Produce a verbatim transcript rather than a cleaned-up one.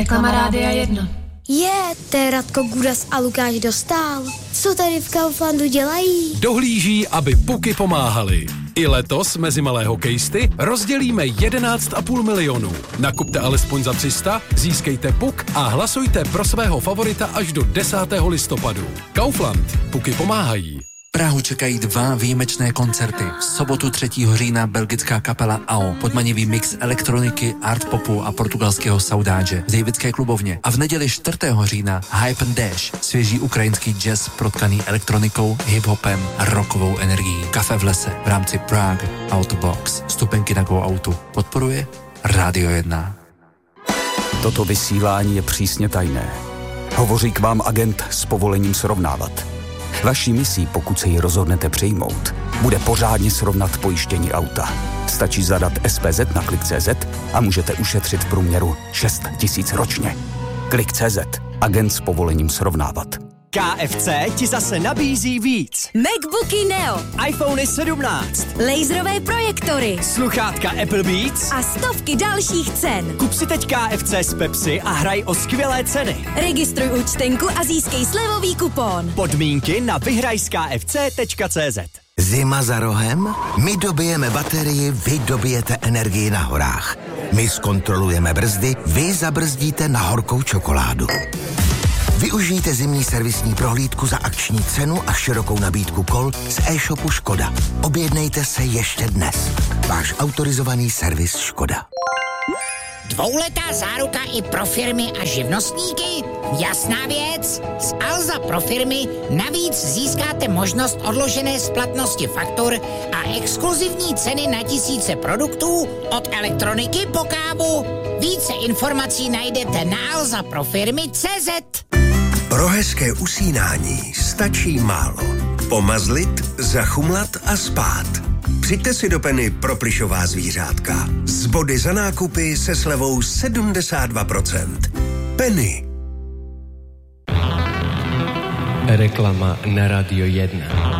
Reklama Rádia jedna. Je, to je Radko Gudas a Lukáš Dostál. Co tady v Kauflandu dělají? Dohlíží, aby puky pomáhaly. I letos mezi malé hokejisty rozdělíme jedenáct a půl milionu. Nakupte alespoň za tři sta, získejte puk a hlasujte pro svého favorita až do desátého listopadu. Kaufland. Puky pomáhají. Prahu čekají dva výjimečné koncerty. V sobotu třetího října belgická kapela A O, podmanivý mix elektroniky, art popu a portugalského saudáže v Davidské klubovně. A v neděli čtvrtého října Hype and Dash, svěží ukrajinský jazz protkaný elektronikou, hiphopem a rockovou energií. Kafe v lese v rámci Prague Autobox. Vstupenky na Go Autu podporuje Rádio jedna. Toto vysílání je přísně tajné. Hovoří k vám agent s povolením srovnávat. Vaší misí, pokud se ji rozhodnete přijmout, bude pořádně srovnat pojištění auta. Stačí zadat S P Z na klik tečka cé zet a můžete ušetřit v průměru šest tisíc ročně. klik tečka cé zet. Agent s povolením srovnávat. K F C ti zase nabízí víc. MacBooky Neo, iPhony sedmnáct, laserové projektory, sluchátka Apple Beats a stovky dalších cen. Kup si teď K F C s Pepsi a hraj o skvělé ceny. Registruj účtenku a získej slevový kupon. Podmínky na vyhraj z K F C tečka cé zet. Zima za rohem? My dobijeme baterii, vy dobijete energii na horách. My zkontrolujeme brzdy, vy zabrzdíte na horkou čokoládu. Využijte zimní servisní prohlídku za akční cenu a širokou nabídku kol z e-shopu Škoda. Objednejte se ještě dnes. Váš autorizovaný servis Škoda. Dvouletá záruka i pro firmy a živnostníky? Jasná věc. Z Alza pro firmy navíc získáte možnost odložené splatnosti faktur a exkluzivní ceny na tisíce produktů od elektroniky po kávu. Více informací najdete na alza pro firmy tečka cé zet. Pro hezké usínání stačí málo. Pomazlit, zachumlat a spát. Přijďte si do Penny pro plyšová zvířátka. Z body za nákupy se slevou sedmdesát dva procent. Penny. Reklama na Radio jedna.